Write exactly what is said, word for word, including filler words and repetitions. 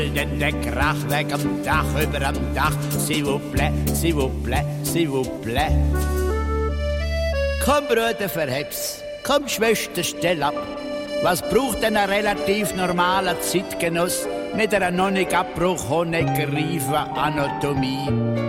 Denn der Krach weg am Dach, über am Dach, s'il vous plaît, s'il vous plaît, s'il vous plaît. Komm, Bruder, verheb's. Komm, Schwester, stell ab. Was braucht denn ein relativ normaler Zeitgenoss mit einer noch nicht abgebrochenen Anatomie?